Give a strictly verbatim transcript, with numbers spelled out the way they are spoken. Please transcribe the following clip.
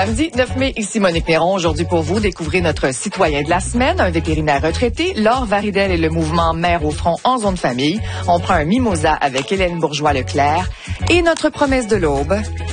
Samedi neuf mai, ici Monique Néron. Aujourd'hui pour vous, découvrez notre citoyen de la semaine, un vétérinaire retraité, Laure Varidel et le mouvement Mère au front en zone famille. On prend un mimosa avec Hélène Bourgeois-Leclerc. Et notre promesse de l'aube,